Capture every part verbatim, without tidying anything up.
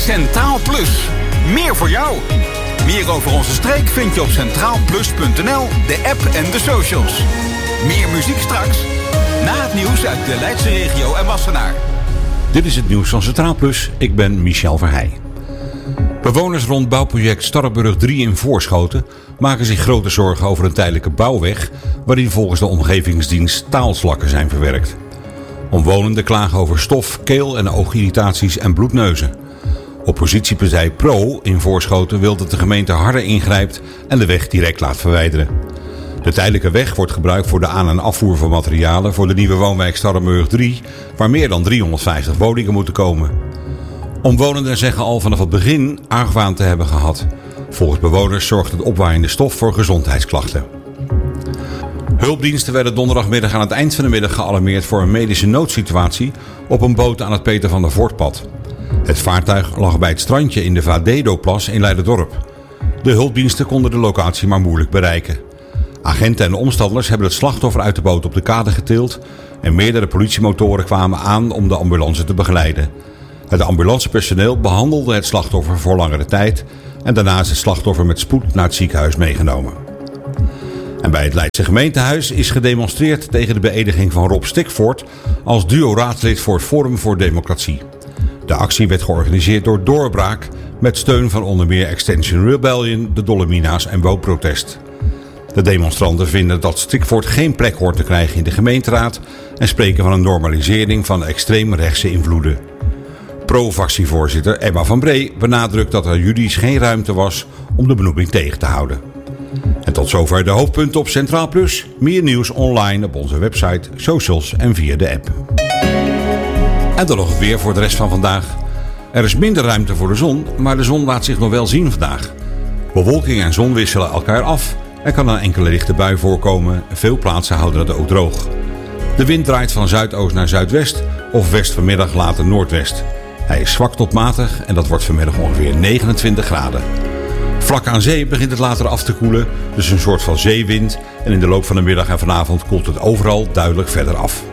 Centraal Plus. Meer voor jou. Meer over onze streek vind je op centraal plus punt n l, de app en de socials. Meer muziek straks. Na het nieuws uit de Leidse regio en Wassenaar. Dit is het nieuws van Centraal Plus. Ik ben Michel Verheij. Bewoners rond bouwproject Starrenburg drie in Voorschoten maken zich grote zorgen over een tijdelijke bouwweg waarin volgens de omgevingsdienst staalslakken zijn verwerkt. Omwonenden klagen over stof, keel- en oogirritaties en bloedneuzen. Oppositiepartij Pro in Voorschoten wil dat de gemeente harder ingrijpt en de weg direct laat verwijderen. De tijdelijke weg wordt gebruikt voor de aan- en afvoer van materialen voor de nieuwe woonwijk Starrenburg drie, waar meer dan driehonderdvijftig woningen moeten komen. Omwonenden zeggen al vanaf het begin argwaan te hebben gehad. Volgens bewoners zorgt het opwaaiende stof voor gezondheidsklachten. Hulpdiensten werden donderdagmiddag aan het eind van de middag gealarmeerd voor een medische noodsituatie op een boot aan het Peter van der Voortpad. Het vaartuig lag bij het strandje in de Vadedo-plas in Leiderdorp. De hulpdiensten konden de locatie maar moeilijk bereiken. Agenten en omstanders hebben het slachtoffer uit de boot op de kade getild en meerdere politiemotoren kwamen aan om de ambulance te begeleiden. Het ambulancepersoneel behandelde het slachtoffer voor langere tijd en daarna is het slachtoffer met spoed naar het ziekenhuis meegenomen. En bij het Leidse gemeentehuis is gedemonstreerd tegen de beëdiging van Rob Stikvoort als duo-raadslid voor het Forum voor Democratie. De actie werd georganiseerd door Doorbraak met steun van onder meer Extinction Rebellion, de Dolomina's en Woonprotest. De demonstranten vinden dat Stikvoort geen plek hoort te krijgen in de gemeenteraad en spreken van een normalisering van extreemrechtse invloeden. Pro-fractievoorzitter Emma van Bree benadrukt dat er juridisch geen ruimte was om de benoeming tegen te houden. En tot zover de hoofdpunten op Centraal Plus. Meer nieuws online op onze website, socials en via de app. En dan nog het weer voor de rest van vandaag. Er is minder ruimte voor de zon, maar de zon laat zich nog wel zien vandaag. Bewolking en zon wisselen elkaar af. Er kan een enkele lichte bui voorkomen. Veel plaatsen houden het ook droog. De wind draait van zuidoost naar zuidwest of west vanmiddag later noordwest. Hij is zwak tot matig en dat wordt vanmiddag ongeveer negenentwintig graden. Vlak aan zee begint het later af te koelen, dus een soort van zeewind. En in de loop van de middag en vanavond koelt het overal duidelijk verder af.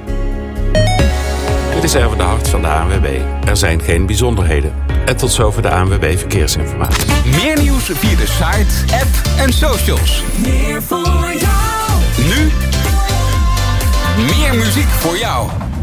Dit is Erwin de Hart van de A N W B. Er zijn geen bijzonderheden. En tot zover de A N W B Verkeersinformatie. Meer nieuws via de site, app en socials. Meer voor jou. Nu meer muziek voor jou.